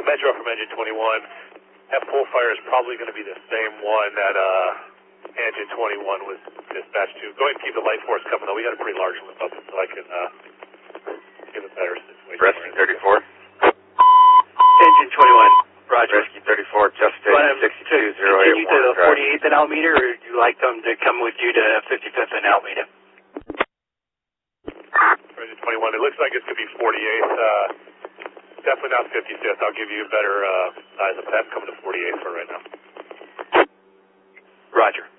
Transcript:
Metro from Engine 21. That full fire is probably going to be the same one that Engine 21 was dispatched to. Go ahead and keep the light force coming, though. We got a pretty large one up, so I can give a better situation. Rescue 34. Engine 21, roger. Rescue 34, Justin 6208. Continue to the 48th and Alameda, or would you like them to come with you to 55th and Alameda? Engine 21, it looks like it's going to be 48th. Definitely not 55th. I'll give you a better size of that coming to 48th for right now. Roger.